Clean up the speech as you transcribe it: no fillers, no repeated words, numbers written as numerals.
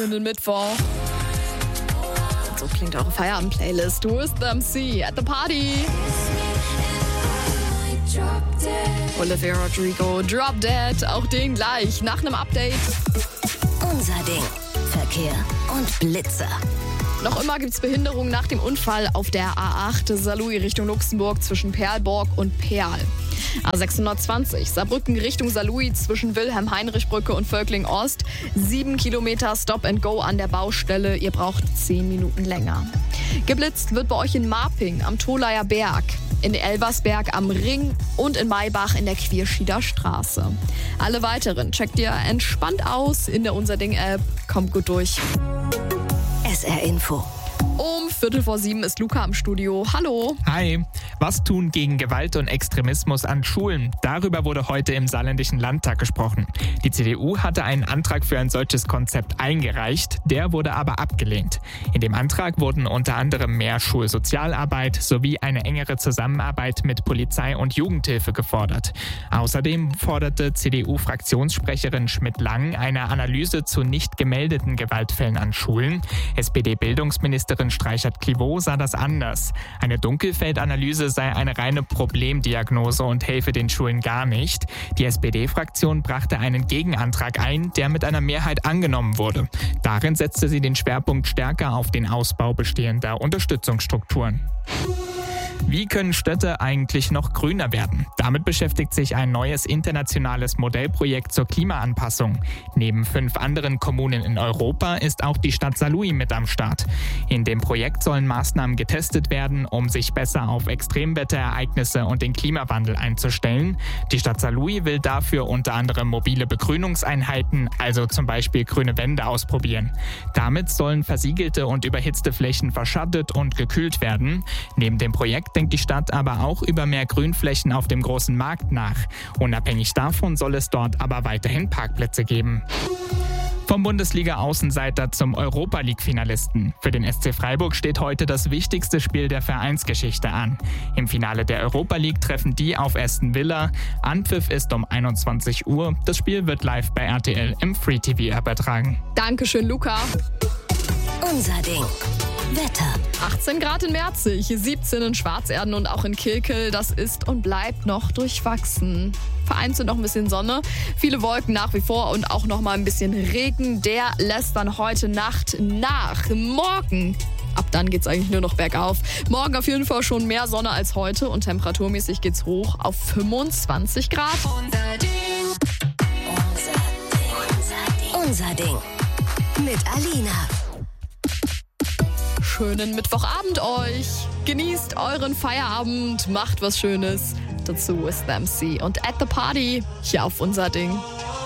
schönen Mittwoch. So klingt eure Feierabend-Playlist. With the MC at the party. Olivia Rodrigo, Drop Dead, auch den gleich nach einem Update. Unser Ding. Verkehr und Blitzer. Noch immer gibt es Behinderungen nach dem Unfall auf der A8 Saarlouis Richtung Luxemburg zwischen Perlborg und Perl. A620 Saarbrücken Richtung Saarlouis zwischen Wilhelm-Heinrich-Brücke und Völkling-Ost. 7 Kilometer Stop and Go an der Baustelle. Ihr braucht 10 Minuten länger. Geblitzt wird bei euch in Marping am Tholaier Berg, in Elversberg am Ring und in Maybach in der Quierschieder Straße. Alle weiteren checkt ihr entspannt aus in der Unser Ding-App. Kommt gut durch. SR Info. Um 6:45 ist Luca im Studio. Hallo. Hi. Was tun gegen Gewalt und Extremismus an Schulen? Darüber wurde heute im Saarländischen Landtag gesprochen. Die CDU hatte einen Antrag für ein solches Konzept eingereicht, der wurde aber abgelehnt. In dem Antrag wurden unter anderem mehr Schulsozialarbeit sowie eine engere Zusammenarbeit mit Polizei und Jugendhilfe gefordert. Außerdem forderte CDU-Fraktionssprecherin Schmidt-Lang eine Analyse zu nicht gemeldeten Gewaltfällen an Schulen. SPD-Bildungsministerin Streichert-Clivaux sah das anders. Eine Dunkelfeldanalyse sei eine reine Problemdiagnose und helfe den Schulen gar nicht. Die SPD-Fraktion brachte einen Gegenantrag ein, der mit einer Mehrheit angenommen wurde. Darin setzte sie den Schwerpunkt stärker auf den Ausbau bestehender Unterstützungsstrukturen. Wie können Städte eigentlich noch grüner werden? Damit beschäftigt sich ein neues internationales Modellprojekt zur Klimaanpassung. Neben 5 anderen Kommunen in Europa ist auch die Stadt Saarlouis mit am Start. In dem Projekt sollen Maßnahmen getestet werden, um sich besser auf Extremwetterereignisse und den Klimawandel einzustellen. Die Stadt Saarlouis will dafür unter anderem mobile Begrünungseinheiten, also zum Beispiel grüne Wände, ausprobieren. Damit sollen versiegelte und überhitzte Flächen verschattet und gekühlt werden. Neben dem Projekt denkt die Stadt aber auch über mehr Grünflächen auf dem großen Markt nach. Unabhängig davon soll es dort aber weiterhin Parkplätze geben. Vom Bundesliga-Außenseiter zum Europa-League-Finalisten. Für den SC Freiburg steht heute das wichtigste Spiel der Vereinsgeschichte an. Im Finale der Europa League treffen die auf Aston Villa. Anpfiff ist um 21 Uhr. Das Spiel wird live bei RTL im Free TV übertragen. Dankeschön, Luca. Unser Ding. Wetter. 18 Grad in Merzig, 17 in Schwarzerden und auch in Kilkel. Das ist und bleibt noch durchwachsen. Vereinzelt noch ein bisschen Sonne, viele Wolken nach wie vor und auch noch mal ein bisschen Regen. Der lässt dann heute Nacht nach. Morgen, ab dann geht's eigentlich nur noch bergauf. Morgen auf jeden Fall schon mehr Sonne als heute und temperaturmäßig geht's hoch auf 25 Grad. Unser Ding. Unser Ding. Mit Alina. Schönen Mittwochabend euch. Genießt euren Feierabend, macht was Schönes. Dazu ist the MC und at the party hier auf Unser Ding.